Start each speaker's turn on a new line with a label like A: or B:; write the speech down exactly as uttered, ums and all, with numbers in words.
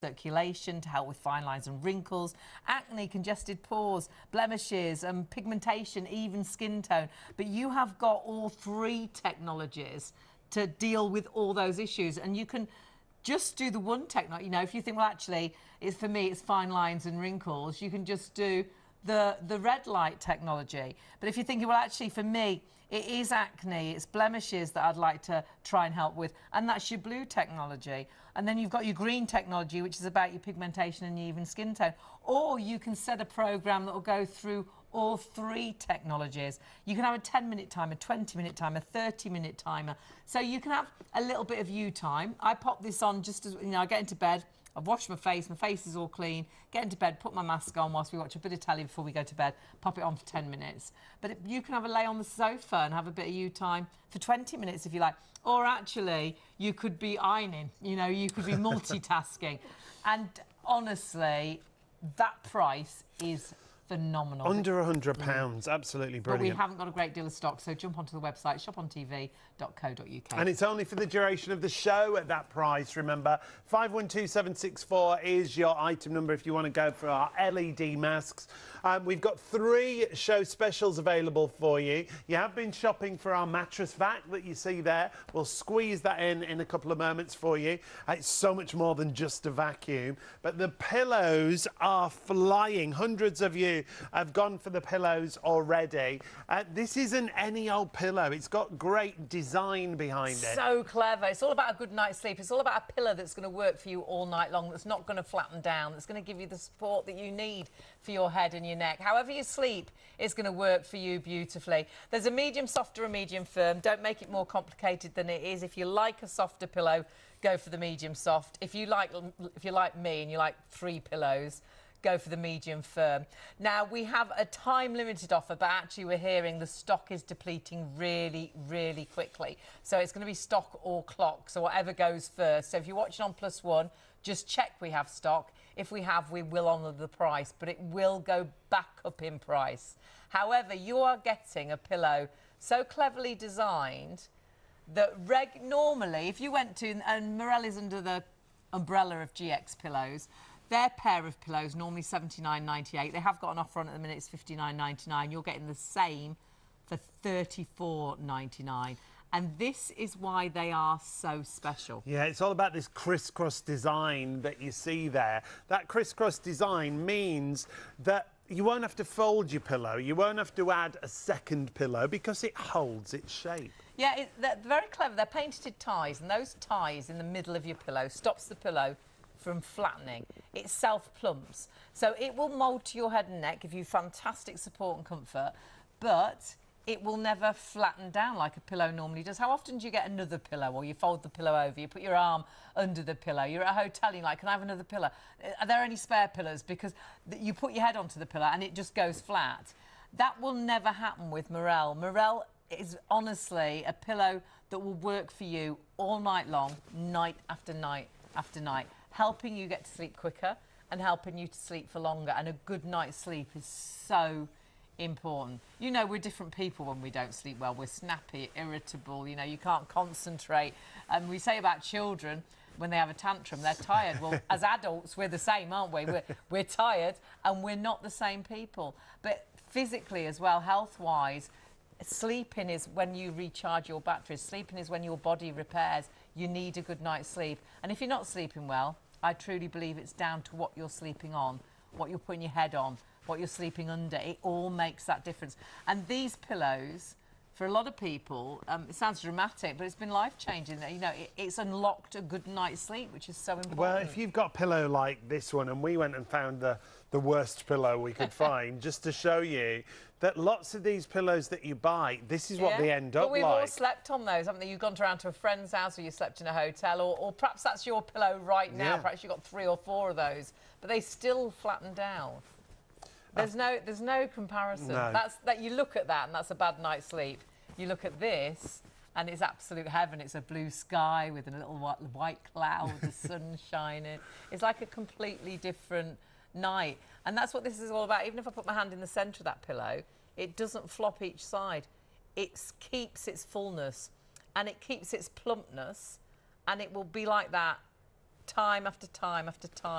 A: circulation to help with fine lines and wrinkles, acne, congested pores, blemishes, and pigmentation, even skin tone. But you have got all three technologies to deal with all those issues, and you can just do the one technology. You know, if you think, well, actually, it's for me, it's fine lines and wrinkles, you can just do the the red light technology. But if you're thinking, well, actually, for me, it is acne, it's blemishes that I'd like to try and help with, and that's your blue technology. And then you've got your green technology, which is about your pigmentation and your even skin tone. Or you can set a program that will go through all three technologies. You can have a ten minute timer, twenty minute timer, thirty minute timer. So you can have a little bit of you time. I pop this on just as, you know, I get into bed, I've washed my face, my face is all clean, get into bed, put my mask on whilst we watch a bit of telly before we go to bed, pop it on for ten minutes. But it, you can have a lay on the sofa and have a bit of you time for twenty minutes if you like. Or actually, you could be ironing, you know, you could be multitasking. And honestly, that price is phenomenal.
B: Under a hundred pounds, absolutely brilliant.
A: But we haven't got a great deal of stock, so jump onto the website, shop on T V dot co dot U K.
B: And it's only for the duration of the show at that price, remember. five one two seven six four is your item number if you want to go for our L E D masks. Um, we've got three show specials available for you. You have been shopping for our mattress vac that you see there. We'll squeeze that in in a couple of moments for you. Uh, it's so much more than just a vacuum. But the pillows are flying. Hundreds of you have gone for the pillows already. Uh, this isn't any old pillow. It's got great design behind it.
A: So clever. It's all about a good night's sleep. It's all about a pillow that's going to work for you all night long, that's not going to flatten down, that's going to give you the support that you need for your head and your neck. However you sleep, it's going to work for you beautifully. There's a medium soft or a medium firm. Don't make it more complicated than it is. If you like a softer pillow, go for the medium soft. If you like, if you're like me and you like three pillows, go for the medium firm. Now, we have a time-limited offer, but actually we're hearing the stock is depleting really, really quickly. So it's going to be stock or clock, so whatever goes first. So if you're watching on Plus One, just check we have stock. If we have, we will honour the price, but it will go back up in price. However, you are getting a pillow so cleverly designed that reg normally, if you went to, and Morel is under the umbrella of G X Pillows, their pair of pillows, normally seventy-nine ninety-eight. They have got an offer on at the minute, it's fifty-nine ninety-nine. You're getting the same for thirty-four ninety-nine. And this is why they are so special.
B: Yeah, it's all about this crisscross design that you see there. That crisscross design means that you won't have to fold your pillow. You won't have to add a second pillow because it holds its shape.
A: Yeah, it, they're very clever. They're painted ties, and those ties in the middle of your pillow stops the pillow from flattening. It self-plumps. So it will mould to your head and neck, give you fantastic support and comfort, but it will never flatten down like a pillow normally does. How often do you get another pillow, or you fold the pillow over, you put your arm under the pillow, you're at a hotel, you're like, can I have another pillow? Are there any spare pillows? Because you put your head onto the pillow and it just goes flat. That will never happen with Morel. Morel is honestly a pillow that will work for you all night long, night after night after night, helping you get to sleep quicker and helping you to sleep for longer. And a good night's sleep is so important. You know, we're different people when we don't sleep well. We're snappy, irritable, you know, you can't concentrate. And we say about children, when they have a tantrum, they're tired. Well, as adults, we're the same, aren't we? We're, we're tired and we're not the same people. But physically as well, health-wise, sleeping is when you recharge your batteries. Sleeping is when your body repairs. You need a good night's sleep. And if you're not sleeping well, I truly believe it's down to what you're sleeping on, what you're putting your head on, what you're sleeping under. It all makes that difference. And these pillows, for a lot of people, um, it sounds dramatic, but it's been life-changing. You know, it, it's unlocked a good night's sleep, which is so important.
B: Well, if you've got a pillow like this one, and we went and found the, the worst pillow we could find, just to show you that lots of these pillows that you buy, this is what
A: yeah.
B: they end up like.
A: But we've all slept on those, haven't you? You've gone around to a friend's house, or you slept in a hotel, or, or perhaps that's your pillow right now. Yeah. Perhaps you've got three or four of those, but they still flatten down. There's no, there's no comparison.
B: No.
A: That's that you look at that, and that's a bad night's sleep. You look at this, and it's absolute heaven. It's a blue sky with a little white cloud, the sun shining. It's like a completely different night, and that's what this is all about. Even if I put my hand in the centre of that pillow, it doesn't flop each side. It keeps its fullness, and it keeps its plumpness, and it will be like that time after time after time.